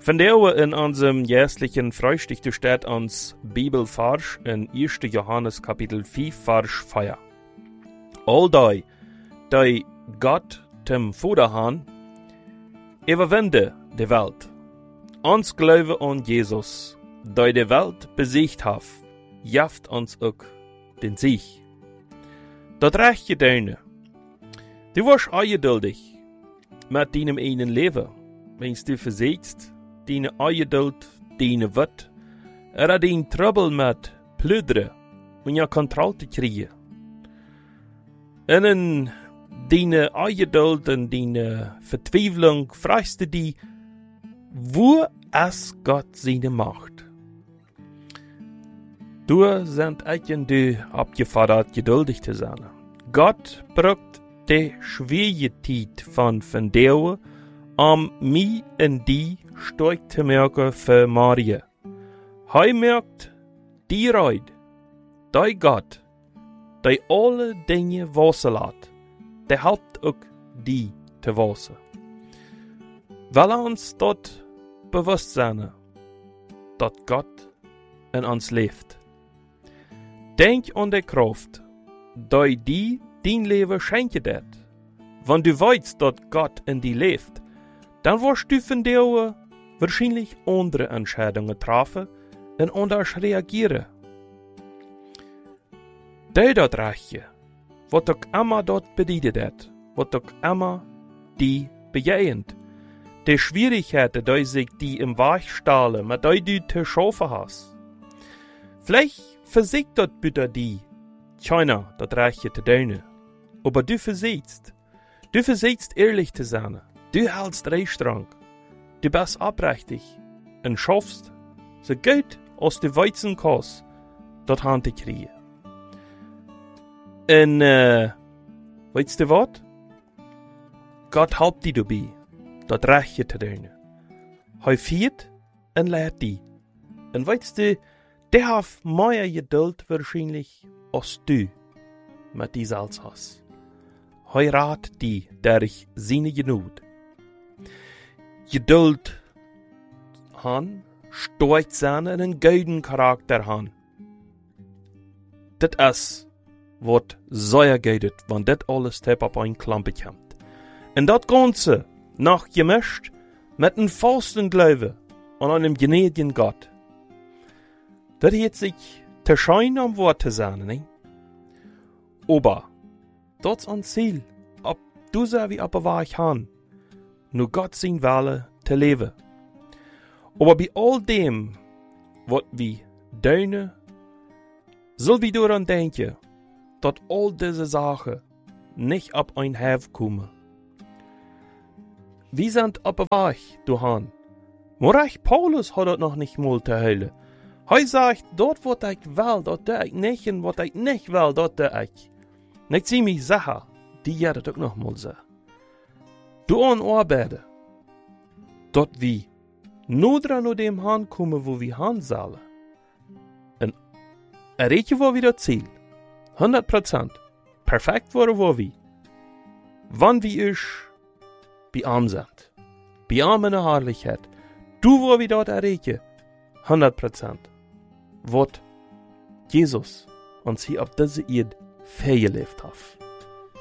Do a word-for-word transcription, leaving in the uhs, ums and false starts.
Vandaar in unserem jährlichen Frühstück steht uns Bibelvers in erster Johannes Kapitel vier, Vers vier. All die, die Gott zum Vater han, überwinde die Welt. Uns Glaube an Jesus, die die Welt besiegt hat, jaft uns auch den Sieg. Dat recht je deine. Du warst ongeduldig mit deinem einen Leben, wenn du versiegst, deine Ongeduld, deine Wut, er dein Trouble mit plüderen und ja Kontrolle zu kriegen. Und in deine Ongeduld und deine Verzweiflung fragst du dich, wo es Gott seine Macht? Du sind eigen du abgefordert, geduldig zu sein. Gott braucht die schwierige Zeit von Vandaar, um mich und die stark zu merken für Maria. Hij merkt die Reid, die Gott, die alle Dinge wassen lässt, der helpt auch die zu wassen. Weil uns dort bewusst sein, dass Gott in uns lebt. Denk an die Kraft, die die dein Leben schenken wird. Wenn du weißt, dass Gott in dir lebt, dann wirst du von dir wahrscheinlich andere Entscheidungen treffen und anders reagieren. Die dort reichen, wat auch immer dort bedient wird, wat auch immer die bejahend, die Schwierigkeiten, die sich die im Weg stellen, mit die du zu schaffen hast. Vielleicht versiegt dort bitte die, keiner dort reiche zu tun, aber du versiegst. Du versiegst ehrlich zu sein. Du hältst Reichstrang. Du bist abrechtig und schaffst, so gut als du Weizen kannst, dort Hand zu kriegen. Und, äh, weißt du was? Gott helpt dich dabei, dort Reiche zu tun. Er führt und lehrt dich. Und weißt du, der hat mehr Geduld wahrscheinlich als du mit dir selbst hast. Er rät dich durch seine Genut. Geduld han, stark sein und einen guten Charakter han. Das ist, was sehr geht, wenn das alles auf ein Klampe kommt. Und das Ganze noch gemischt mit einem falschen Glauben an einem gnädigen Gott. Das hat sich zu schein am Wort zu sein, ne? Aber, das ist ein Ziel, ob du so wie aber war ich han, nur Gott sein Wille zu leben. Aber bei all dem, was wir deine, soll wir daran denken, dass all diese Sachen nicht ab ein Hef kommen. Wir sind aber weich, du Han. Morach Paulus hat das noch nicht mal zu heilen. Er sagt, dort was ich will, dort tue ich nicht, und was ich nicht will, dort tue ich. Und ich zieh mich sicher, die ja das auch noch mal so. Du an arbeiten, dort wir nur dran an dem Han kommen, wo wir Han sollen. Und erreichen wir wieder Ziel. hundert Prozent. Perfekt waren wir wie. Wann wir ich bei Arm sind. Bei Arm in der Herrlichkeit. Du wo wir dort erreichen. hundert Prozent. Was Jesus uns hier auf diese Erde vergelebt hat.